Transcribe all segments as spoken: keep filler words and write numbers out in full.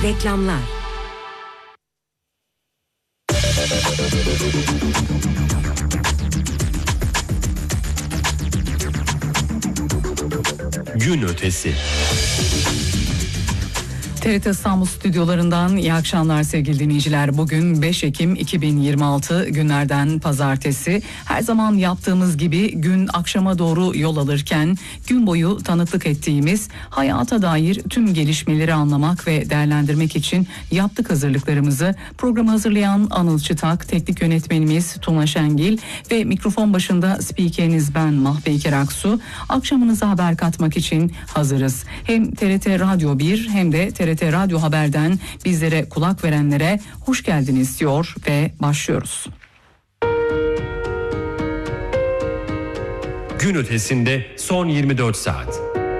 Reklamlar. Gün ötesi. T R T İstanbul stüdyolarından iyi akşamlar sevgili dinleyiciler. Bugün beş Ekim iki bin yirmi altı günlerden pazartesi. Her zaman yaptığımız gibi gün akşama doğru yol alırken gün boyu tanıklık ettiğimiz hayata dair tüm gelişmeleri anlamak ve değerlendirmek için yaptık hazırlıklarımızı. Programı hazırlayan Anıl Çıtak, teknik yönetmenimiz Tuna Şengil ve mikrofon başında spikeriniz ben Mahpeyker Aksu. Akşamınıza haber katmak için hazırız. Hem T R T Radyo bir hem de T R T Radyo Haber'den bizlere kulak verenlere hoş geldiniz diyor ve başlıyoruz. Gün ötesinde son yirmi dört saat.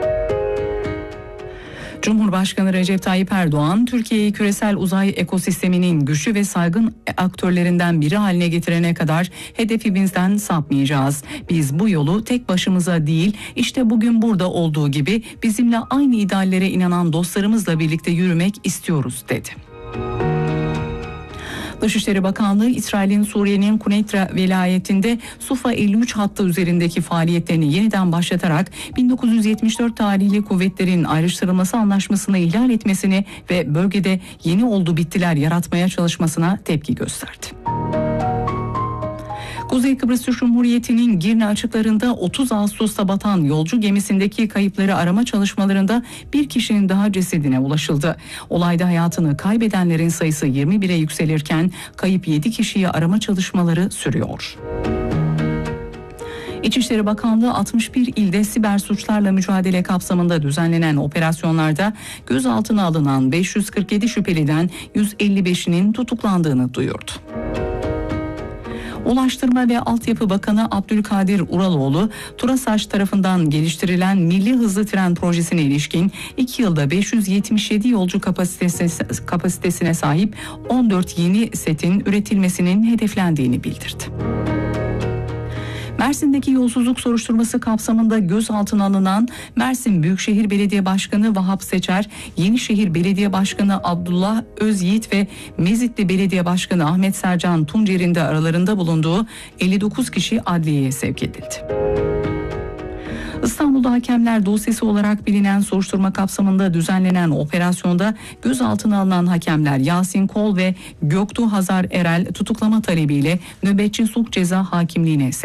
Cumhurbaşkanı Recep Tayyip Erdoğan, Türkiye'yi küresel uzay ekosisteminin güçlü ve saygın aktörlerinden biri haline getirene kadar hedefimizden sapmayacağız. Biz bu yolu tek başımıza değil, işte bugün burada olduğu gibi bizimle aynı ideallere inanan dostlarımızla birlikte yürümek istiyoruz dedi. Dışişleri Bakanlığı, İsrail'in Suriye'nin Kuneitra velayetinde Sufa elli üç hattı üzerindeki faaliyetlerini yeniden başlatarak bin dokuz yüz yetmiş dört tarihli kuvvetlerin ayrıştırılması anlaşmasını ihlal etmesini ve bölgede yeni oldu bittiler yaratmaya çalışmasına tepki gösterdi. Kuzey Kıbrıs Türk Cumhuriyeti'nin Girne açıklarında otuz Ağustos'ta batan yolcu gemisindeki kayıpları arama çalışmalarında bir kişinin daha cesedine ulaşıldı. Olayda hayatını kaybedenlerin sayısı yirmi bire yükselirken kayıp yedi kişiyi arama çalışmaları sürüyor. İçişleri Bakanlığı altmış bir ilde siber suçlarla mücadele kapsamında düzenlenen operasyonlarda gözaltına alınan beş yüz kırk yedi şüpheliden yüz elli beşinin tutuklandığını duyurdu. Ulaştırma ve Altyapı Bakanı Abdülkadir Uraloğlu, TURASAŞ tarafından geliştirilen Milli Hızlı Tren Projesi'ne ilişkin iki yılda beş yüz yetmiş yedi yolcu kapasitesi, kapasitesine sahip on dört yeni setin üretilmesinin hedeflendiğini bildirdi. Mersin'deki yolsuzluk soruşturması kapsamında gözaltına alınan Mersin Büyükşehir Belediye Başkanı Vahap Seçer, Yenişehir Belediye Başkanı Abdullah Özyiğit ve Mezitli Belediye Başkanı Ahmet Sercan Tuncer'in de aralarında bulunduğu elli dokuz kişi adliyeye sevk edildi. İstanbul'da hakemler dosyası olarak bilinen soruşturma kapsamında düzenlenen operasyonda gözaltına alınan hakemler Yasin Kol ve Göktuğ Hazar Erel tutuklama talebiyle nöbetçi sulh ceza hakimliğine